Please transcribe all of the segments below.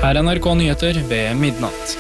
Her NRK Nyheter ved midnatt.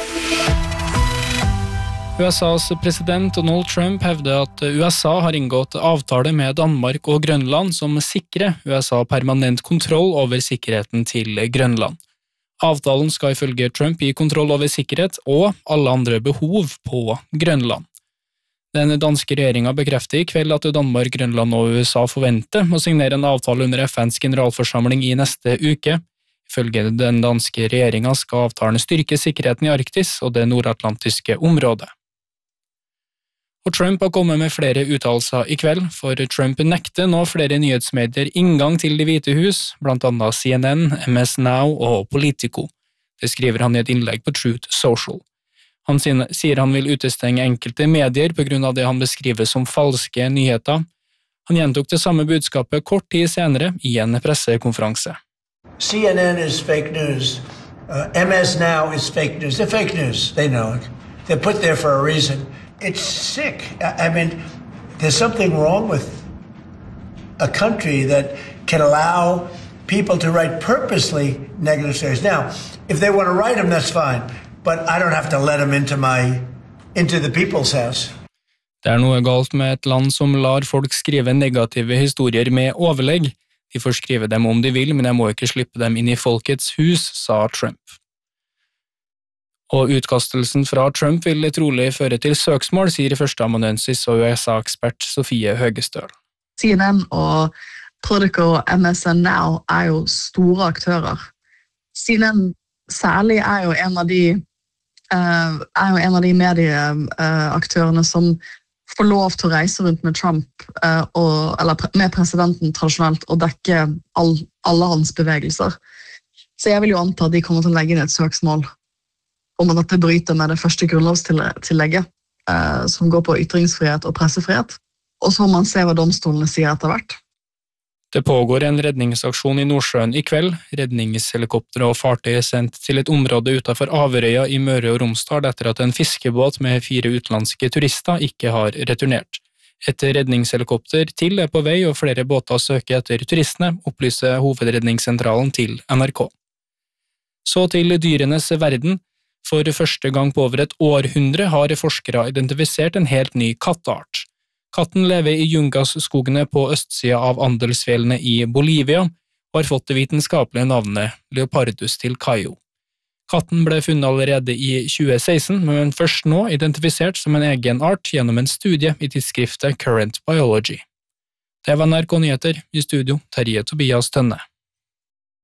USAs president Donald Trump hevder at USA har inngått avtale med Danmark og Grønland som sikrer USA permanent kontroll over sikkerheten til Grønland. Avtalen skal ifølge Trump gi kontroll over sikkerhet og alle andre behov på Grønland. Den danske regjeringen bekrefter i kveld at Danmark, Grønland og USA forventer å signere en avtale under FNs generalforsamling i neste uke. Ifølge den danske regjeringen skal avtalen styrke sikkerheten i Arktis og det nordatlantiske området. Og Trump har kommet med flere uttalelser i kveld, for Trump nekter nå flere nyhetsmedier inngang til Det hvite hus, blant annet CNN, MS Now og Politico. Det skriver han i et innlegg på Truth Social. Han sier han vil utestenge enkelte medier på grunn av det han beskriver som falske nyheter. Han gjentok det samme budskapet kort tid senere i en pressekonferanse. CNN is fake news. MS Now is fake news. They're fake news. They know it. They're put there for a reason. It's sick. I mean, there's something wrong with a country that can allow people to write purposely negative stories. Now, if they want to write them, that's fine. But I don't have to let them into the people's house. Det noe galt med et land som lar folk skrive negative historier med overlegg. De får skrive dem om de vil, men jeg må ikke slippe dem inn i folkets hus, sa Trump. Og utkastelsen fra Trump vil trolig føre til søksmål, sier førsteamanuensis og USA-ekspert Sofie Høgestøl. CNN og Politico og MSN Now jo store aktører. CNN særlig jo en av de medieaktørene som får lov til å reise rundt med Trump, eller med presidenten tradisjonelt, og dekke alle hans bevegelser. Så jeg vil jo anta at de kommer til å legge inn et søksmål om at dette bryter med det første grunnlovstillegget, som går på ytringsfrihet og pressefrihet. Og så må man se hva domstolene sier etter hvert. Det pågår en redningsaksjon i Nordsjøen i kveld. Redningshelikopter og fartøy sendt til et område utenfor Averøya i Møre og Romsdal etter at en fiskebåt med 4 utenlandske turister ikke har returnert. Et redningshelikopter til på vei og flere båter søker etter turistene, opplyser hovedredningssentralen til NRK. Så til dyrenes verden. For første gang på over et århundre har forskere identifisert en helt ny katteart. Katten lever i Jungas-skogene på østsida av Andesfjellene i Bolivia og har fått det vitenskapelige navnet Leopardus tilcaio. Katten ble funnet allerede i 2016, men først nå identifisert som en egen art gjennom en studie i tidsskriftet Current Biology. Det var NRK Nyheter, i studio Terje Tobias Tønne.